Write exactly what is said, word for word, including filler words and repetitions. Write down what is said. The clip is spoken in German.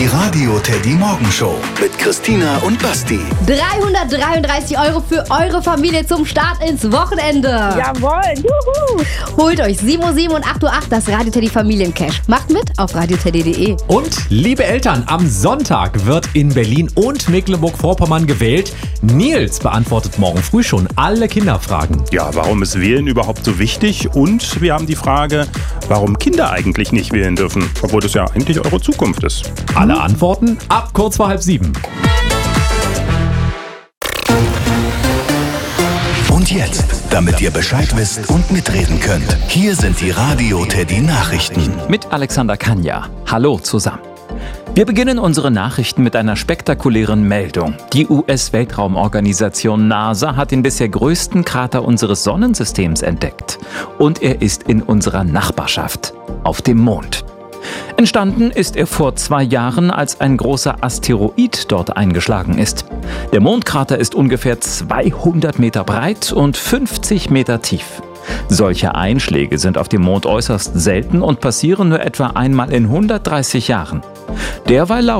Radio Teddy Morgenshow mit Christina und Basti. dreihundertdreiunddreißig Euro für eure Familie zum Start ins Wochenende. Jawohl, juhu. Holt euch sieben Uhr sieben und acht Uhr acht das Radio Teddy Familiencash. Macht mit auf radioteddy punkt de. Und liebe Eltern, am Sonntag wird in Berlin und Mecklenburg-Vorpommern gewählt. Nils beantwortet morgen früh schon alle Kinderfragen. Ja, warum ist Wählen überhaupt so wichtig? Und wir haben die Frage, warum Kinder eigentlich nicht wählen dürfen, obwohl das ja eigentlich eure Zukunft ist. Alle Antworten ab kurz vor halb sieben. Und jetzt, damit ihr Bescheid wisst und mitreden könnt, hier sind die Radio Teddy Nachrichten. Mit Alexander Kanja. Hallo zusammen. Wir beginnen unsere Nachrichten mit einer spektakulären Meldung. Die U S-Weltraumorganisation NASA hat den bisher größten Krater unseres Sonnensystems entdeckt. Und er ist in unserer Nachbarschaft, auf dem Mond. Entstanden ist er vor zwei Jahren, als ein großer Asteroid dort eingeschlagen ist. Der Mondkrater ist ungefähr zweihundert Meter breit und fünfzig Meter tief. Solche Einschläge sind auf dem Mond äußerst selten und passieren nur etwa einmal in hundertdreißig Jahren. Derweil